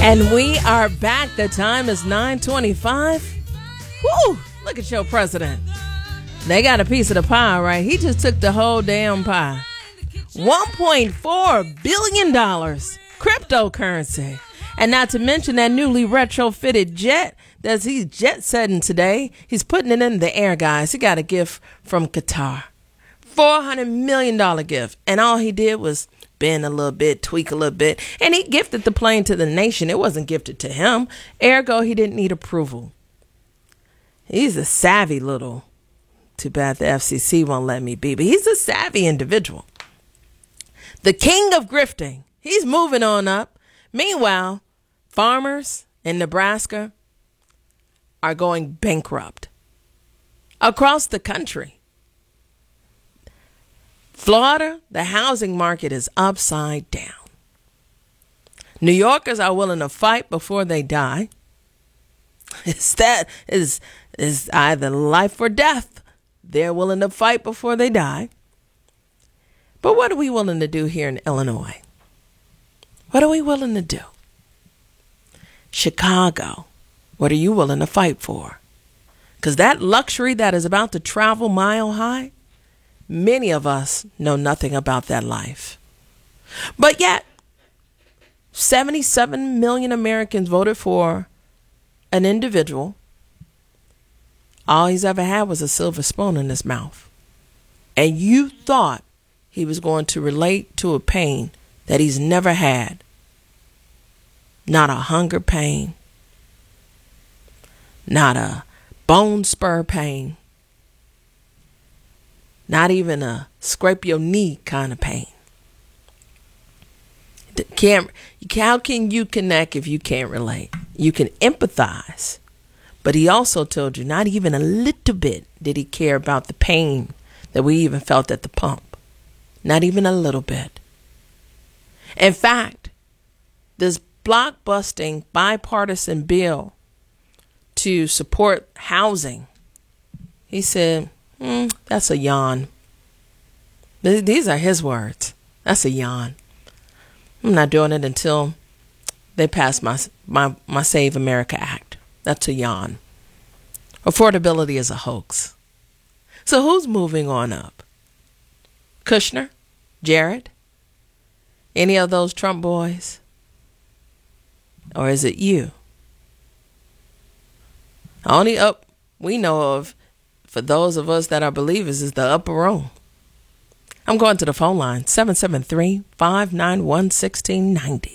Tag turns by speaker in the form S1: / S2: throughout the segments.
S1: And we are back. The time is 9:25. Woo! Look at your president. They got a piece of the pie, right? He just took the whole damn pie. $1.4 billion cryptocurrency. And not to mention that newly retrofitted jet that he's jet setting today. He's putting it in the air, guys. He got a gift from Qatar. $400 million gift. And all he did was bend a little bit, tweak a little bit, and he gifted the plane to the nation. It wasn't gifted to him. Ergo, he didn't need approval. He's a savvy little, too bad the FCC won't let me be, but he's a savvy individual. The king of grifting. He's moving on up. Meanwhile, farmers in Nebraska are going bankrupt across the country. Florida, the housing market is upside down. New Yorkers are willing to fight before they die. Is either life or death. They're willing to fight before they die. But what are we willing to do here in Illinois? What are we willing to do? Chicago, what are you willing to fight for? Because that luxury that is about to travel mile high, many of us know nothing about that life. But yet, 77 million Americans voted for an individual. All he's ever had was a silver spoon in his mouth. And you thought he was going to relate to a pain that he's never had. Not a hunger pain. Not a bone spur pain. Not even a scrape your knee kind of pain. How can you connect if you can't relate? You can empathize. But he also told you not even a little bit did he care about the pain that we even felt at the pump. Not even a little bit. In fact, this blockbusting bipartisan bill to support housing, he said, that's a yawn. These are his words. That's a yawn. I'm not doing it until they pass my Save America Act. That's a yawn. Affordability is a hoax. So who's moving on up? Kushner? Jared? Any of those Trump boys? Or is it you? The only up we know of for those of us that are believers is the upper room. I'm going to the phone line, 773-591-1690.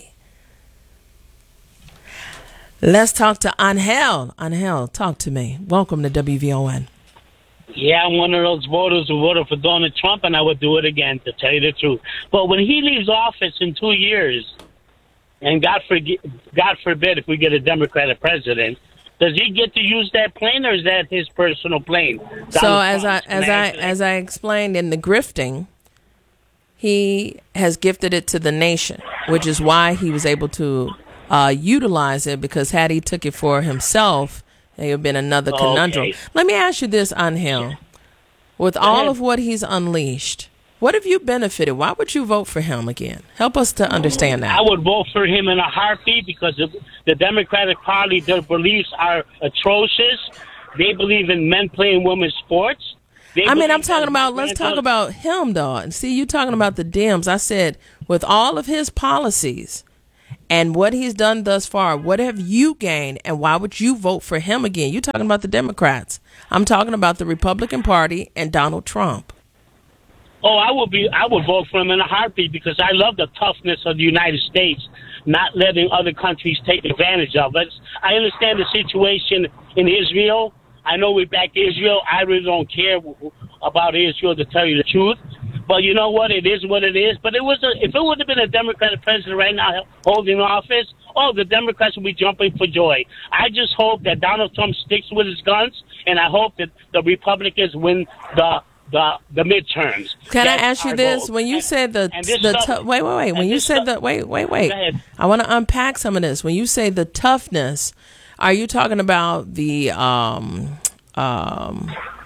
S1: Let's talk to Angel. Angel, talk to me. Welcome to WVON.
S2: Yeah, I'm one of those voters who voted for Donald Trump, and I would do it again, to tell you the truth. But when he leaves office in 2 years, and God forbid if we get a Democratic president, does he get to use that plane, or is that his personal plane?
S1: So as I explained in the grifting, he has gifted it to the nation, which is why he was able to utilize it, because had he took it for himself, it would have been another conundrum. Okay. Let me ask you this, Angel. With all of what he's unleashed, what have you benefited? Why would you vote for him again? Help us to understand that.
S2: I would vote for him in a heartbeat because the Democratic Party, their beliefs are atrocious. They believe in men playing women's sports.
S1: I'm talking about, let's talk about him, though. And see, you talking about the Dems. I said, with all of his policies and what he's done thus far, what have you gained, and why would you vote for him again? You're talking about the Democrats. I'm talking about the Republican Party and Donald Trump.
S2: Oh, I would vote for him in a heartbeat because I love the toughness of the United States, not letting other countries take advantage of us. I understand the situation in Israel. I know we back Israel. I really don't care about Israel, to tell you the truth. But you know what? It is what it is. But if it would have been a Democratic president right now holding office, the Democrats would be jumping for joy. I just hope that Donald Trump sticks with his guns, and I hope that the Republicans win the midterms.
S1: Can I ask you this? When you said wait. When you said the wait. I want to unpack some of this. When you say the toughness, are you talking about the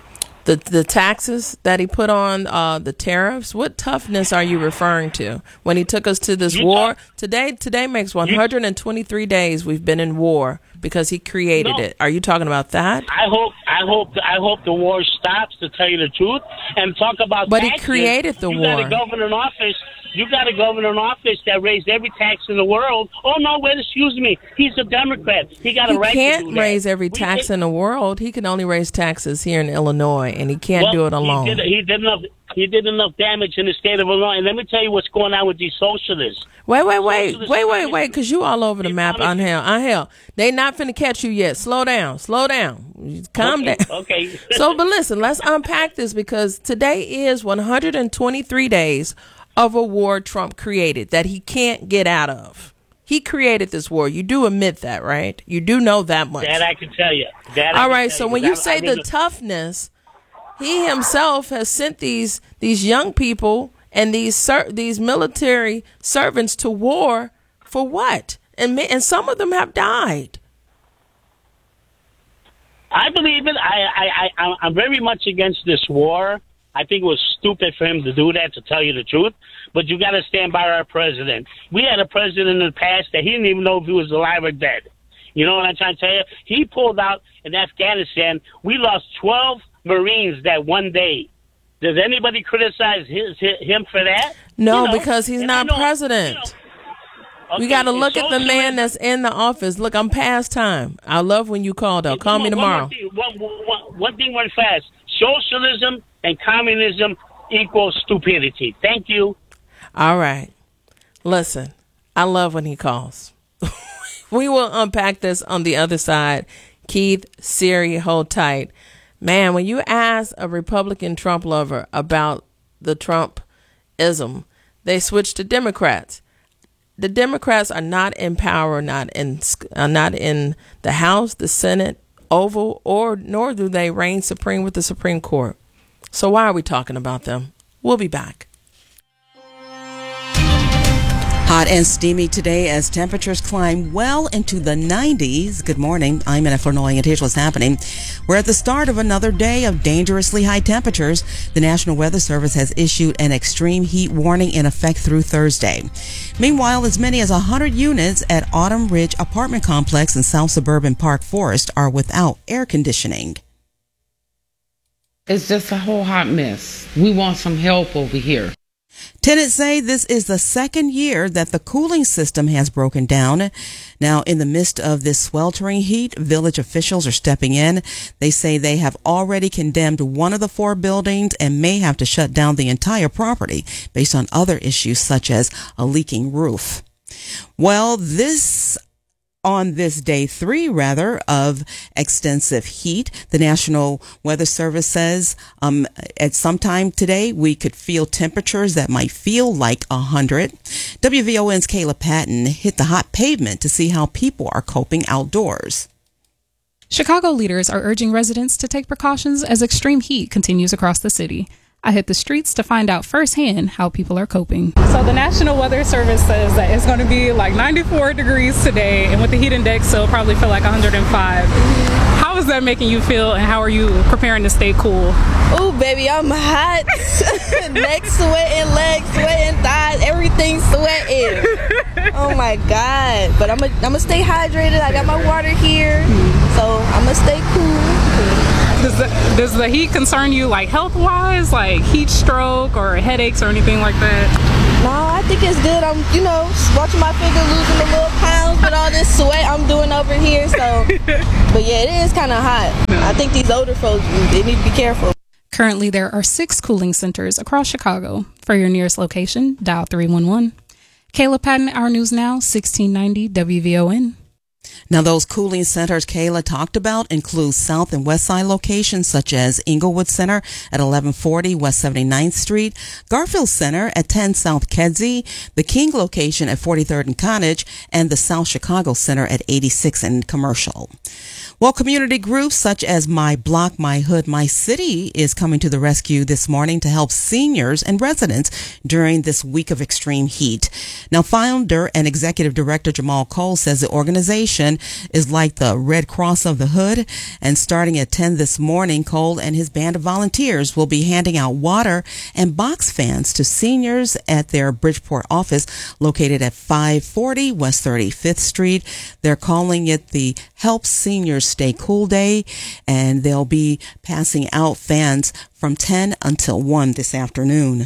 S1: The taxes that he put on, the tariffs. What toughness are you referring to when he took us to this war? Today makes 123 days we've been in war because he created it. Are you talking about that?
S2: I hope the war stops, to tell you the truth, and talk about.
S1: But
S2: taxes.
S1: He created the war.
S2: You got a governor in office. You got a governor in office that raised every tax in the world. Oh no, wait, excuse me. He's a Democrat. He got a right to do that.
S1: He can't raise every tax in the world. He can only raise taxes here in Illinois, and he can't do it alone.
S2: He did enough damage in the state of Illinois. And let me tell you what's going on with these socialists.
S1: Wait, because you all over the map on hell. They not finna catch you yet. Slow down. Calm down.
S2: Okay.
S1: But listen, let's unpack this, because today is 123 days of a war Trump created that he can't get out of. He created this war. You do admit that, right? You do know that much.
S2: That I can tell you.
S1: All right, so when you say the toughness, he himself has sent these young people and these military servants to war for what? And some of them have died.
S2: I believe it. I'm very much against this war. I think it was stupid for him to do that, to tell you the truth. But you got to stand by our president. We had a president in the past that he didn't even know if he was alive or dead. You know what I'm trying to tell you? He pulled out in Afghanistan. We lost 12 Marines that one day. Does anybody criticize him for that?
S1: No, because he's not president. We got to look at the man that's in the office. Look, I'm past time. I love when you call, though. Call me tomorrow.
S2: One thing went fast. Socialism and communism equals stupidity. Thank you.
S1: All right. Listen, I love when he calls. We will unpack this on the other side. Keith, Siri, hold tight. Man, when you ask a Republican Trump lover about the Trumpism, they switch to Democrats. The Democrats are not in power, not in the House, the Senate, Oval, nor do they reign supreme with the Supreme Court. So why are we talking about them? We'll be back.
S3: Hot and steamy today as temperatures climb well into the 90s. Good morning. I'm Anna Flournoy, and here's what's happening. We're at the start of another day of dangerously high temperatures. The National Weather Service has issued an extreme heat warning in effect through Thursday. Meanwhile, as many as 100 units at Autumn Ridge Apartment Complex in South Suburban Park Forest are without air conditioning.
S4: It's just a whole hot mess. We want some help over here.
S3: Tenants say this is the second year that the cooling system has broken down. Now, in the midst of this sweltering heat, village officials are stepping in. They say they have already condemned one of the 4 buildings and may have to shut down the entire property based on other issues such as a leaking roof. Well, on this day 3, of extensive heat, the National Weather Service says at some time today we could feel temperatures that might feel like 100. WVON's Kayla Patton hit the hot pavement to see how people are coping outdoors.
S5: Chicago leaders are urging residents to take precautions as extreme heat continues across the city. I hit the streets to find out firsthand how people are coping. So the National Weather Service says that it's going to be like 94 degrees today, and with the heat index, it'll probably feel like 105. How is that making you feel, and how are you preparing to stay cool?
S6: Oh, baby, I'm hot. Neck sweating, legs sweating, thighs, everything sweating. Oh my God. But I'm gonna stay hydrated. I got my water here, so I'm gonna stay cool.
S5: Does the heat concern you, like health-wise, like heat stroke or headaches or anything like that?
S6: No, I think it's good. I'm, watching my finger losing the little pounds with all this sweat I'm doing over here. So, but yeah, it is kind of hot. I think these older folks, they need to be careful.
S5: Currently, there are 6 cooling centers across Chicago. For your nearest location, dial 311. Kayla Patton, Our News Now, 1690 WVON.
S3: Now, those cooling centers Kayla talked about include South and West Side locations such as Inglewood Center at 1140 West 79th Street, Garfield Center at 10 South Kedzie, the King location at 43rd and Cottage, and the South Chicago Center at 86 and Commercial. Well, community groups such as My Block, My Hood, My City is coming to the rescue this morning to help seniors and residents during this week of extreme heat. Now, founder and executive director Jamal Cole says the organization is like the Red Cross of the Hood. And starting at 10 this morning, Cole and his band of volunteers will be handing out water and box fans to seniors at their Bridgeport office located at 540 West 35th Street. They're calling it the Help Seniors Stay Cool Day, and they'll be passing out fans from 10 until 1 this afternoon.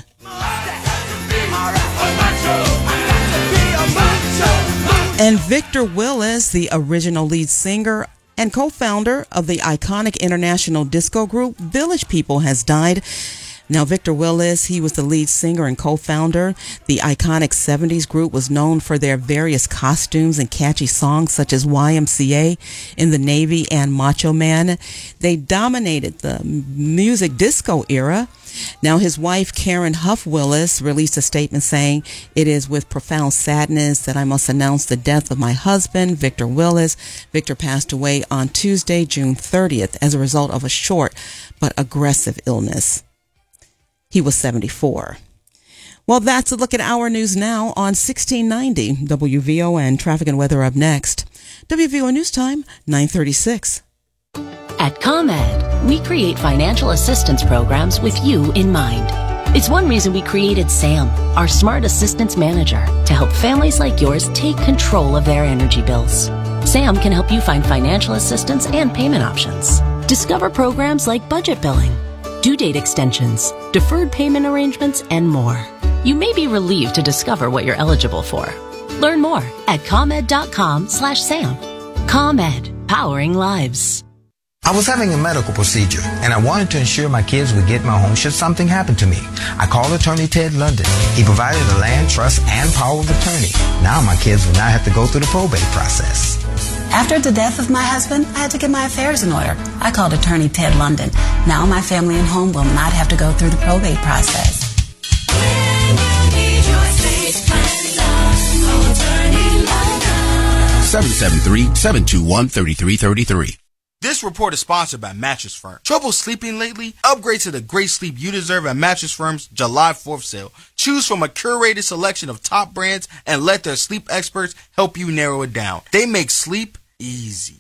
S3: And Victor Willis, the original lead singer and co-founder of the iconic international disco group Village People, has died. Now, Victor Willis, he was the lead singer and co-founder. The iconic 70s group was known for their various costumes and catchy songs such as YMCA, In the Navy, and Macho Man. They dominated the music disco era. Now, his wife, Karen Huff Willis, released a statement saying, "It is with profound sadness that I must announce the death of my husband, Victor Willis. Victor passed away on Tuesday, June 30th, as a result of a short but aggressive illness. He was 74. Well, that's a look at our news now on 1690 WVON. Traffic and weather up next. WVON News Time, 9:36.
S7: At ComEd, we create financial assistance programs with you in mind. It's one reason we created SAM, our Smart Assistance Manager, to help families like yours take control of their energy bills. SAM can help you find financial assistance and payment options. Discover programs like budget billing, due date extensions, deferred payment arrangements, and more. You may be relieved to discover what you're eligible for. Learn more at ComEd.com/SAM. ComEd, powering lives.
S8: I was having a medical procedure, and I wanted to ensure my kids would get my home should something happen to me. I called attorney Ted London. He provided a land trust and power of attorney. Now my kids will not have to go through the probate process.
S9: After the death of my husband, I had to get my affairs in order. I called attorney Ted London. Now my family and home will not have to go through the probate process.
S10: 773-721-3333. This report is sponsored by Mattress Firm. Trouble sleeping lately? Upgrade to the great sleep you deserve at Mattress Firm's July 4th sale. Choose from a curated selection of top brands and let their sleep experts help you narrow it down. They make sleep easy.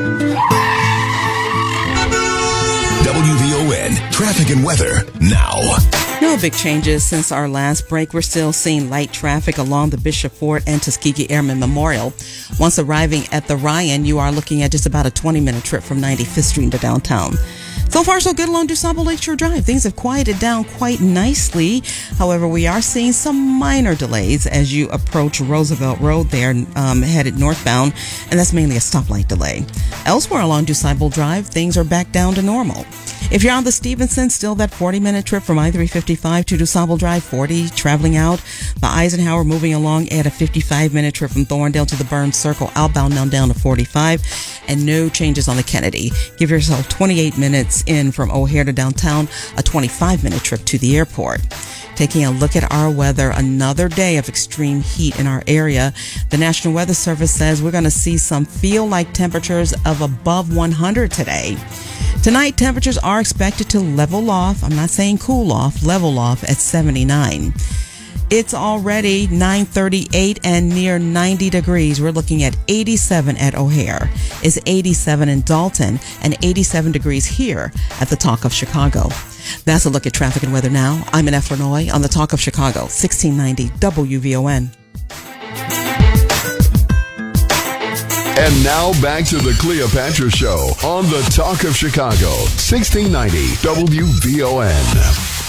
S11: WVON traffic and weather now.
S3: No big changes since our last break. We're still seeing light traffic along the Bishop Ford and Tuskegee Airmen Memorial. Once arriving at the Ryan, you are looking at just about a 20-minute trip from 95th Street to downtown. So far, so good along DuSable Lakeshore Drive. Things have quieted down quite nicely. However, we are seeing some minor delays as you approach Roosevelt Road there, headed northbound, and that's mainly a stoplight delay. Elsewhere along DuSable Drive, things are back down to normal. If you're on the Stevenson, still that 40-minute trip from I-355 to DuSable Drive, 40 traveling out. The Eisenhower moving along at a 55-minute trip from Thorndale to the Burns Circle, outbound now down to 45, and no changes on the Kennedy. Give yourself 28 minutes in from O'Hare to downtown, a 25-minute trip to the airport. Taking a look at our weather, another day of extreme heat in our area. The National Weather Service says we're going to see some feel-like temperatures of above 100 today. Tonight, temperatures are expected to level off. I'm not saying cool off, level off at 79. It's already 9:38 and near 90 degrees. We're looking at 87 at O'Hare. It's 87 in Dalton and 87 degrees here at the Talk of Chicago. That's a look at traffic and weather now. I'm Annette Fernoy on the Talk of Chicago, 1690 WVON.
S11: And now back to the Cleopatra Show on the Talk of Chicago, 1690 WVON.